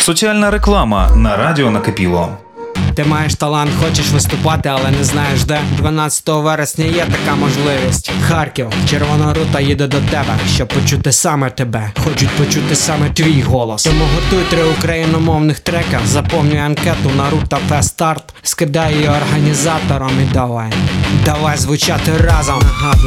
Соціальна реклама на радіо Накипіло. Ти маєш талант, хочеш виступати, але не знаєш де. 12 вересня є така можливість. Харків, Червона рута їде до тебе, щоб почути саме тебе. Хочуть почути саме твій голос. Тому готуй 3 україномовних трека, заповнюй анкету на Рута Фест Старт, скидай її організаторам і давай звучати разом. Нагадую,